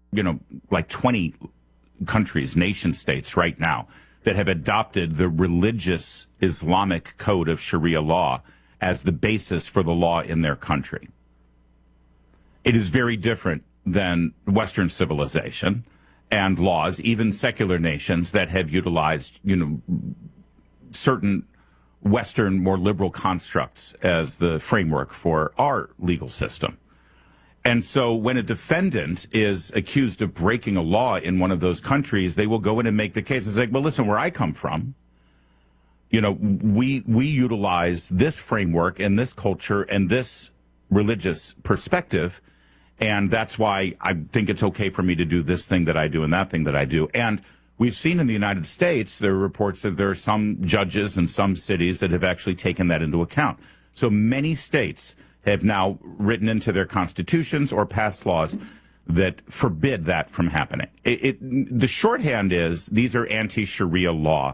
like 20 countries, nation states right now that have adopted the religious Islamic code of Sharia law as the basis for the law in their country. It is very different than Western civilization and laws, even secular nations that have utilized, certain Western, more liberal constructs as the framework for our legal system. And so when a defendant is accused of breaking a law in one of those countries, they will go in and make the case. It's like, well, listen, where I come from, we utilize this framework and this culture and this religious perspective. And that's why I think it's okay for me to do this thing that I do and that thing that I do. And we've seen in the United States, there are reports that there are some judges in some cities that have actually taken that into account. So many states have now written into their constitutions or passed laws that forbid that from happening. The shorthand is these are anti-Sharia law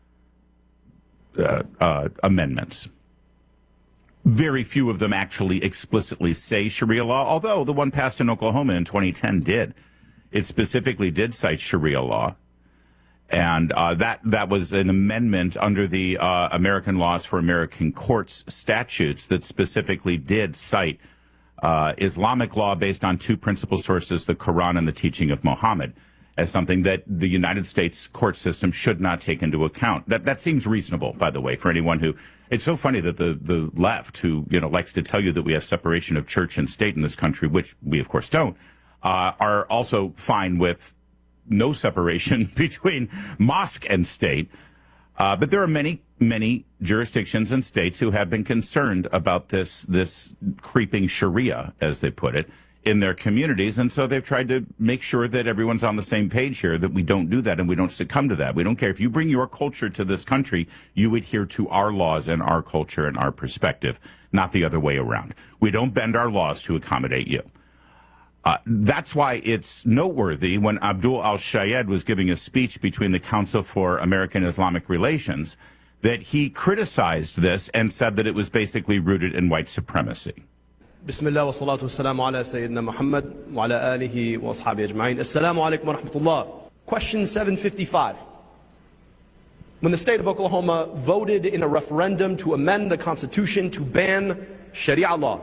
amendments. Very few of them actually explicitly say Sharia law, although the one passed in Oklahoma in 2010 did. It specifically did cite Sharia law. And that was an amendment under the American Laws for American Courts statutes that specifically did cite Islamic law based on two principal sources, the Quran and the teaching of Muhammad, as something that the United States court system should not take into account. That seems reasonable, by the way, for anyone who... It's so funny that the left, who likes to tell you that we have separation of church and state in this country, which we, of course, don't, are also fine with no separation between mosque and state. But there are many, many jurisdictions and states who have been concerned about this creeping Sharia, as they put it, in their communities. And so they've tried to make sure that everyone's on the same page here, that we don't do that and we don't succumb to that. We don't care. If you bring your culture to this country, you adhere to our laws and our culture and our perspective, not the other way around. We don't bend our laws to accommodate you. That's why it's noteworthy when Abdul al-Shayed was giving a speech between the Council for American Islamic Relations that he criticized this and said that it was basically rooted in white supremacy. Bismillah wa salatu wa salamu ala Sayyidina Muhammad wa ala alihi wa ashabi ajma'in. Assalamu alaikum wa rahmatullah. Question 755. When the state of Oklahoma voted in a referendum to amend the Constitution to ban Sharia law,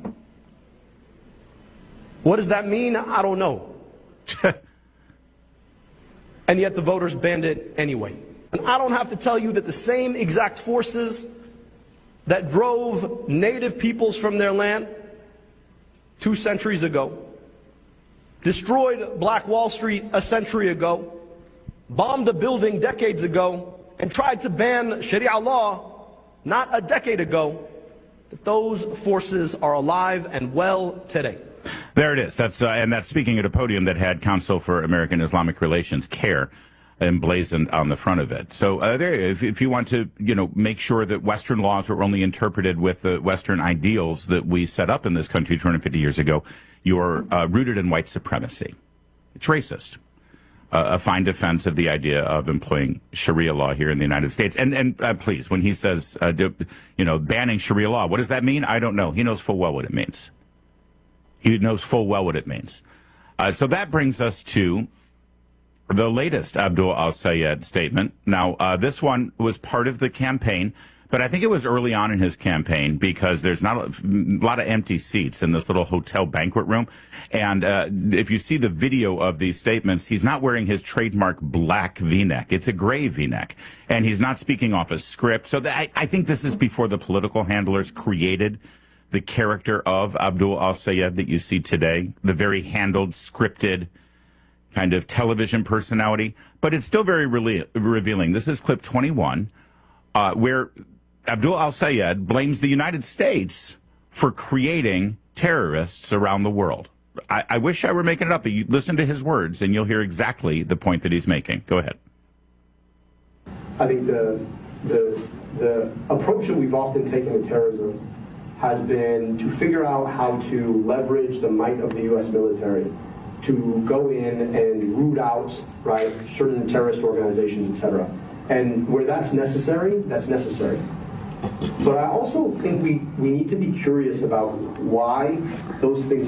what does that mean? I don't know. And yet the voters banned it anyway. And I don't have to tell you that the same exact forces that drove native peoples from their land 2 centuries ago, destroyed Black Wall Street a century ago, bombed a building decades ago, and tried to ban Sharia law not a decade ago, that those forces are alive and well today. There it is. That's speaking at a podium that had Council for American Islamic Relations, CARE, emblazoned on the front of it. So if you want to, make sure that Western laws were only interpreted with the Western ideals that we set up in this country 250 years ago, you're rooted in white supremacy. It's racist. A fine defense of the idea of employing Sharia law here in the United States. And please, when he says, banning Sharia law, what does that mean? I don't know. He knows full well what it means. He knows full well what it means. So that brings us to the latest Abdul al-Sayed statement. Now, this one was part of the campaign, but I think it was early on in his campaign because there's not a lot of empty seats in this little hotel banquet room. And if you see the video of these statements, he's not wearing his trademark black V-neck. It's a gray V-neck. And he's not speaking off a script. So I think this is before the political handlers created the character of Abdul al-Sayed that you see today, the very handled, scripted kind of television personality, but it's still very revealing. This is clip 21, where Abdul al-Sayed blames the United States for creating terrorists around the world. I wish I were making it up, but you listen to his words and you'll hear exactly the point that he's making. Go ahead. I think the approach that we've often taken to terrorism has been to figure out how to leverage the might of the U.S. military to go in and root out, right, certain terrorist organizations, etc. And where that's necessary, that's necessary. But I also think we need to be curious about why those things